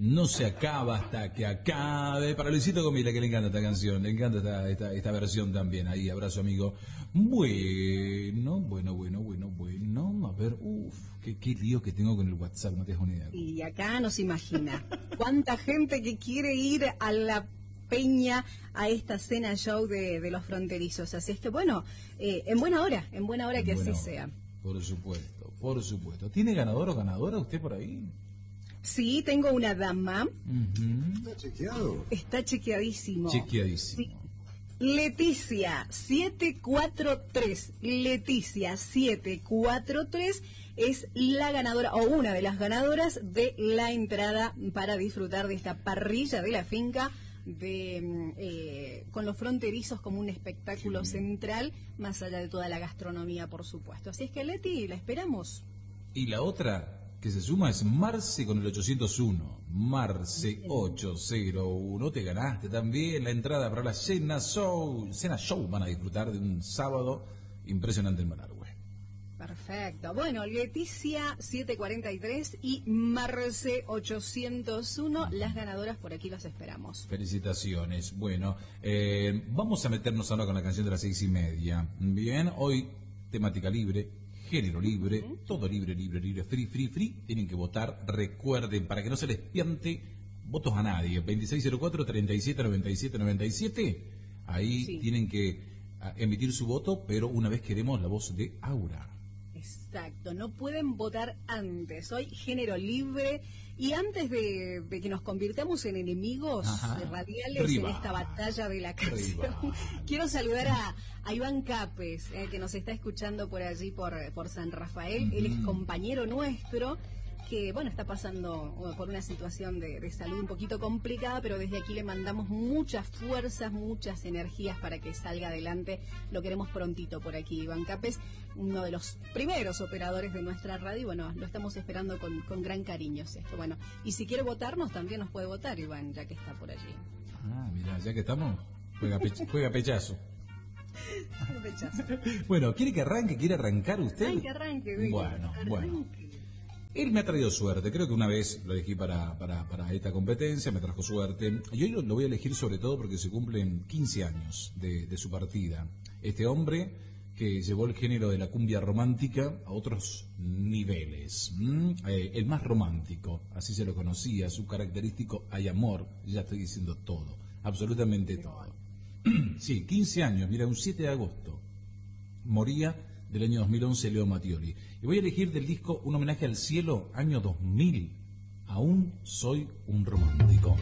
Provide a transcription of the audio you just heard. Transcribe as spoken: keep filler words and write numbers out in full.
no se acaba hasta que acabe. Para Luisito Comila, que le encanta esta canción, le encanta esta, esta, esta versión también. Ahí, abrazo, amigo. Bueno, bueno, bueno, bueno, bueno. A ver, uff, qué, qué lío que tengo con el WhatsApp, no te das una idea. Y acá no se imagina cuánta gente que quiere ir a la Peña, a esta cena show de, de los fronterizos. Así es que bueno, eh, en buena hora, en buena hora que así Bueno, sea. Por supuesto, por supuesto. ¿Tiene ganador o ganadora usted por ahí? Sí, tengo una dama. Uh-huh. ¿Está chequeado? Está chequeadísimo. Chequeadísimo. Sí. Leticia siete cuatro tres. Leticia siete cuatro tres es la ganadora o una de las ganadoras de la entrada para disfrutar de esta parrilla de la finca de eh, con los fronterizos como un espectáculo central, más allá de toda la gastronomía, por supuesto. Así es que, Leti, la esperamos. Y la otra que se suma es Marce con el ochocientos uno. Marce ochocientos uno. Te ganaste también la entrada para la cena show. Cena show van a disfrutar de un sábado impresionante en Malargüe. Perfecto. Bueno, Leticia siete cuarenta y tres y Marce ochocientos uno, las ganadoras, por aquí las esperamos. Felicitaciones. Bueno, eh, vamos a meternos ahora con la canción de las seis y media. Bien, hoy temática libre, género libre, uh-huh. Todo libre, libre, libre, free, free, free. Tienen que votar, recuerden, para que no se les piante votos a nadie. veintiséis cero cuatro, treinta y siete noventa y siete noventa y siete. Ahí sí. Tienen que emitir su voto, pero una vez queremos la voz de Aura. Exacto, no pueden votar antes. Hoy género libre y antes de, de que nos convirtamos en enemigos Ajá. radiales Riva. En esta batalla de la canción, quiero saludar a, a Iván Capes, eh, que nos está escuchando por allí, por, por San Rafael. Mm-hmm. Él es compañero nuestro, que bueno, está pasando por una situación de, de salud un poquito complicada, pero desde aquí le mandamos muchas fuerzas, muchas energías para que salga adelante. Lo queremos prontito por aquí, Iván Capes, uno de los primeros operadores de nuestra radio, bueno, lo estamos esperando con, con gran cariño esto. Bueno, y si quiere votarnos, también nos puede votar, Iván, ya que está por allí. Ah, mira, ya que estamos, juega, pech- juega pechazo. pechazo. Bueno, ¿quiere que arranque? ¿Quiere arrancar usted? Ay, que arranque, venga. Bueno, arranque. bueno. Él me ha traído suerte, creo que una vez lo elegí para, para, para esta competencia, me trajo suerte, y hoy lo, lo voy a elegir sobre todo porque se cumplen quince años de, de su partida. Este hombre que llevó el género de la cumbia romántica a otros niveles, ¿Mm? eh, el más romántico, así se lo conocía, su característico hay amor, ya estoy diciendo todo, absolutamente todo. Sí, quince años, mira, un siete de agosto, moría del año dos mil once Leo Mattioli. Y voy a elegir del disco Un homenaje al cielo, año dos mil. Aún soy un romántico.